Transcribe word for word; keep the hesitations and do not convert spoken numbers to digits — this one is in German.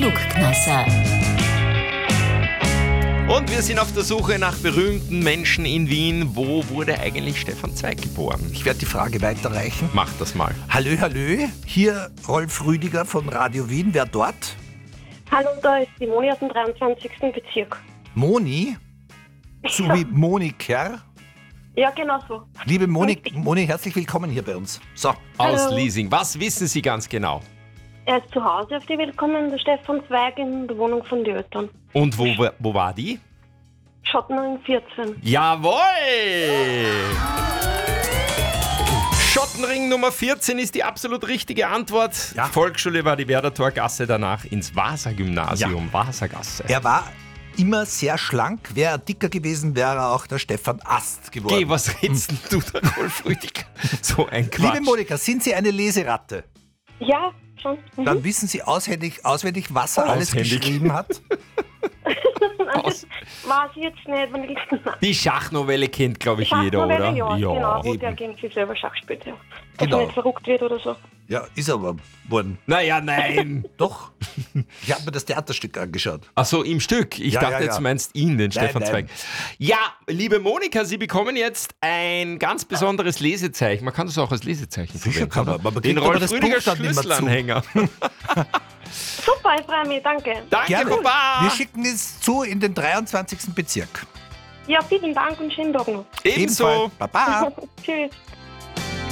Klugknaser. Und wir sind auf der Suche nach berühmten Menschen in Wien. Wo wurde eigentlich Stefan Zweig geboren? Ich werde die Frage weiterreichen. Mach das mal. Hallö, hallö, hier Rolf Rüdiger von Radio Wien. Wer dort? Hallo, da ist die Moni aus dem dreiundzwanzigsten Bezirk. Moni? So wie Moniker? Ja, genau so. Liebe Moni, Moni, herzlich willkommen hier bei uns. So, Aus Hallo. Liesing. Was wissen Sie ganz genau? Er ist zu Hause auf die Welt gekommen, der Stefan Zweig, in der Wohnung von den Eltern. Und wo, wo war die? Schottenring vierzehn. Jawohl! Schottenring Nummer vierzehn ist die absolut richtige Antwort. Ja. Volksschule war die Werdertorgasse, danach ins Vasa-Gymnasium, Vasa-Gasse. er war immer sehr schlank. Wäre er dicker gewesen, wäre er auch der Stefan Ast geworden. Geh, was redest denn du da, Rolf Rüdiger? So ein Quatsch. Liebe Monika, sind Sie eine Leseratte? Ja, schon. Mhm. Dann wissen Sie auswendig, auswendig was er alles Auswendig. geschrieben hat. Aus- Weiß ich jetzt nicht, wenn ich Die Schachnovelle kennt, glaube ich, jeder, Schachnovelle, oder? Ja, genau, wo eben. der gegen sich selber Schach spielt, ja. Dass Genau. er nicht verrückt wird oder so. Ja, ist er aber worden. Naja, nein. Doch. Ich habe mir das Theaterstück angeschaut. Ach so, im Stück. Ich Ja, dachte, ja, jetzt ja. meinst ihn, den Stefan nein. Zweig. Ja, liebe Monika, Sie bekommen jetzt ein ganz besonderes Lesezeichen. Man kann das auch als Lesezeichen Sicher verwenden. kann man, aber man Den kriegt aber Rolf das Rüdiger Buch dann nicht mehr zu. Schlüsselanhänger. Super, ich freue mich, danke. Danke, Gerne. Papa. Wir schicken es zu in den dreiundzwanzigsten Bezirk. Ja, vielen Dank und schönen Tag noch. Ebenso. Ebenfalls. Baba. Tschüss.